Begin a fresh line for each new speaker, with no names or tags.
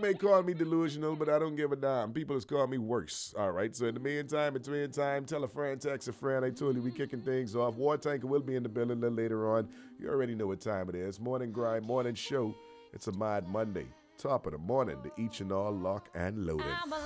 may call me delusional, but I don't give a damn. People has called me worse. All right. So in the meantime, between time, tell a friend, text a friend. I told you we kicking things off. War Tanker will be in the building a little later on. You already know what time it is. Morning grind, morning show. It's a Mad Monday. Top of the morning to each and all lock and loaded.